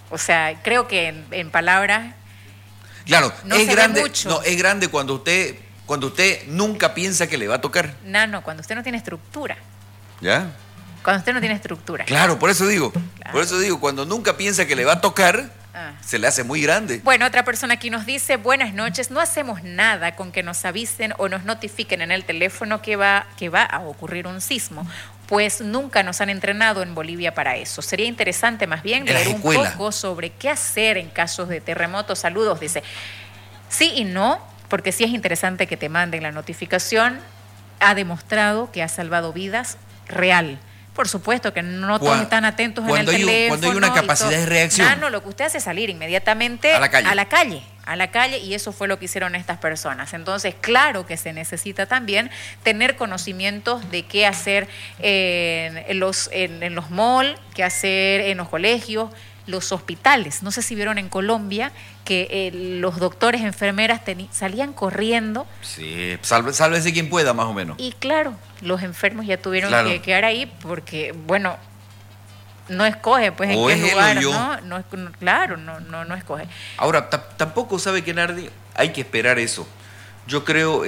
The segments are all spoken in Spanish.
O sea, creo que en palabras Claro, no es se grande, ve mucho. no, es grande cuando usted nunca piensa que le va a tocar. No, cuando usted no tiene estructura. ¿Ya? Cuando usted no tiene estructura. Claro, por eso digo. Claro. Por eso digo, cuando nunca piensa que le va a tocar, Ah. se le hace muy grande. Bueno, otra persona aquí nos dice, buenas noches, no hacemos nada con que nos avisen o nos notifiquen en el teléfono que va a ocurrir un sismo, pues nunca nos han entrenado en Bolivia para eso. Sería interesante más bien En las leer un escuelas. poco sobre qué hacer en casos de terremotos. Saludos, dice. Sí y no, porque sí es interesante que te manden la notificación. Ha demostrado que ha salvado vidas real. Por supuesto que no todos están atentos en el teléfono. Cuando hay una capacidad de reacción. No, lo que usted hace es salir inmediatamente a la calle, y eso fue lo que hicieron estas personas. Entonces, claro que se necesita también tener conocimientos de qué hacer en los malls, qué hacer en los colegios, los hospitales. No sé si vieron en Colombia que los doctores, enfermeras salían corriendo. Sí, sálvese quien pueda, más o menos. Y claro, los enfermos ya tuvieron Claro. que quedar ahí porque, bueno, no escoge pues O en es qué él lugar, o yo. Claro, no escoge. Ahora, tampoco sabe que Nardi, hay que esperar eso. Yo creo,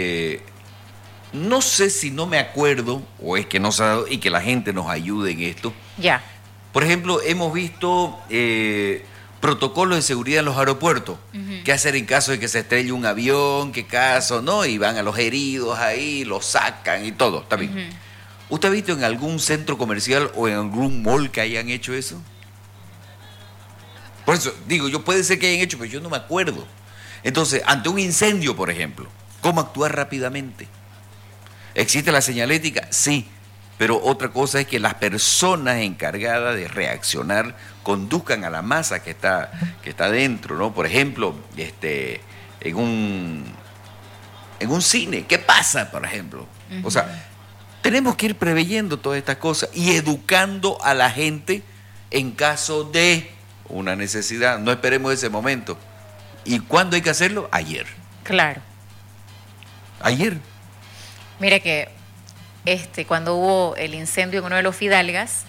no sé si no me acuerdo, o es que no se ha dado, y que la gente nos ayude en esto. Ya. Por ejemplo, hemos visto protocolos de seguridad en los aeropuertos. Ujú. ¿Qué hacer en caso de que se estrelle un avión? ¿Qué caso? ¿No? Y van a los heridos ahí, los sacan y todo. Está bien. Ujú. ¿Usted ha visto en algún centro comercial o en algún mall que hayan hecho eso? Por eso, digo, puede ser que hayan hecho, pero yo no me acuerdo. Entonces, ante un incendio, por ejemplo, ¿cómo actuar rápidamente? ¿Existe la señalética? Sí. Pero otra cosa es que las personas encargadas de reaccionar conduzcan a la masa que está dentro, ¿no? Por ejemplo, en un cine, ¿qué pasa, por ejemplo? O sea, tenemos que ir preveyendo todas estas cosas y educando a la gente en caso de una necesidad. No esperemos ese momento. ¿Y cuándo hay que hacerlo? Ayer. Claro. Ayer. Mire que cuando hubo el incendio en uno de los Fidalgas,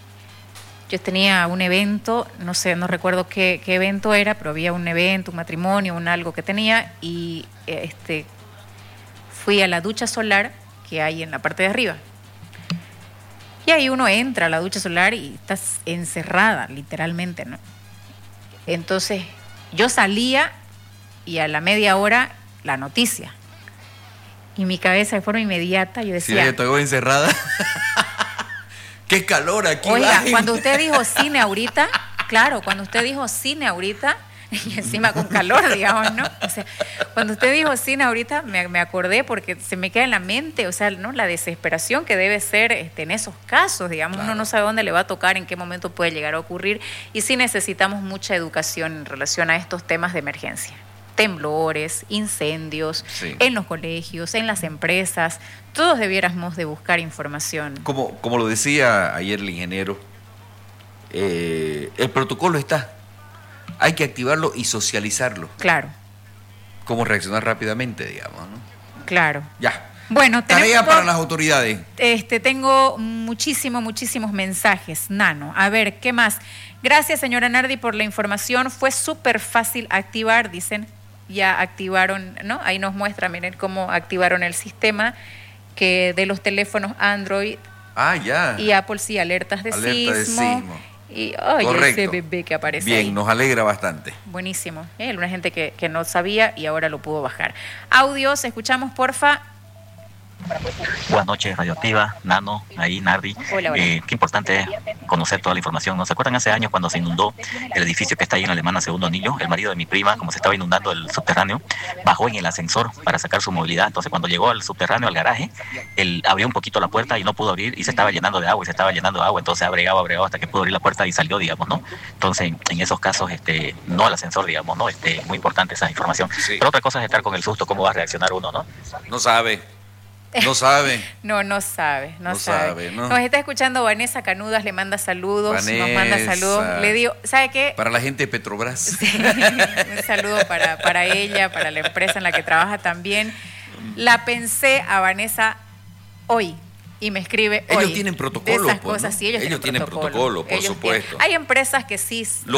yo tenía un evento, no sé, no recuerdo qué evento era, pero había un evento, un matrimonio, algo que tenía, y fui a la ducha solar que hay en la parte de arriba. Y ahí uno entra a la ducha solar y estás encerrada, literalmente, ¿no? Entonces, yo salía y a la media hora la noticia. Y mi cabeza de forma inmediata, yo decía... Sí, estoy encerrada. ¡Qué calor aquí! Oiga, cuando usted dijo cine ahorita, claro, cuando usted dijo cine ahorita, y encima con calor, digamos, ¿no? O sea, cuando usted dijo cine ahorita, me acordé porque se me queda en la mente, o sea, ¿no? La desesperación que debe ser en esos casos, digamos, claro. Uno no sabe dónde le va a tocar, en qué momento puede llegar a ocurrir, y sí necesitamos mucha educación en relación a estos temas de emergencia. Temblores, incendios, sí. En los colegios, en las empresas, todos debiéramos de buscar información. Como lo decía ayer el ingeniero, el protocolo está, hay que activarlo y socializarlo. Claro. Cómo reaccionar rápidamente, digamos, ¿no? Claro. Ya. Bueno, tarea para las autoridades. Tengo muchísimos mensajes, Nano. A ver, ¿qué más? Gracias, señora Nardi, por la información. Fue súper fácil activar, dicen. Ya activaron, ¿no? Ahí nos muestra, miren cómo activaron el sistema que de los teléfonos Android ya. Y Apple, sí, alertas de sismo. Y ese bebé que aparece bien, ahí. Nos alegra bastante. Buenísimo. Una gente que no sabía y ahora lo pudo bajar. Audios, escuchamos, porfa. Buenas noches, Radioactiva, Nano, ahí, Nardi. Hola. Qué importante conocer toda la información. ¿No se acuerdan hace años cuando se inundó el edificio que está ahí en Alemana, Segundo Anillo? El marido de mi prima, como se estaba inundando el subterráneo, bajó en el ascensor para sacar su movilidad. Entonces, cuando llegó al subterráneo, al garaje, él abrió un poquito la puerta y no pudo abrir y se estaba llenando de agua Entonces, abregaba hasta que pudo abrir la puerta y salió, digamos, ¿no? Entonces, en esos casos, no al ascensor, digamos, ¿no? Muy importante esa información. Sí. Pero otra cosa es estar con el susto, cómo va a reaccionar uno, ¿no? No sabe. No sabe. No sabe. ¿no? Nos está escuchando Vanessa Canudas, le manda saludos, Vanessa, nos manda saludos. Le digo, ¿sabe qué? Para la gente de Petrobras. Sí, un saludo para ella, para la empresa en la que trabaja también. La pensé a Vanessa hoy y me escribe hoy. Ellos tienen protocolo. De esas cosas, sí, ellos tienen protocolo, por supuesto. Hay empresas que sí